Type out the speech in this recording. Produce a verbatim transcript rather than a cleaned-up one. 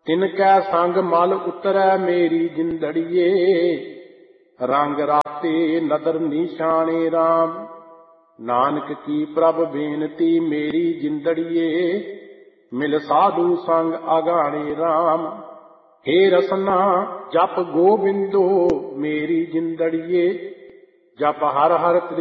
तिनकै संग मल उतरै मेरी जिंदड़िए, रंग राते नदर निशाने राम। नानक की प्रभ बेनती मेरी जिंदड़िए, मिल साधु संग अगाणे राम। हे रसना जप गोबिंदो मेरी जिंदड़िए, जप हर हर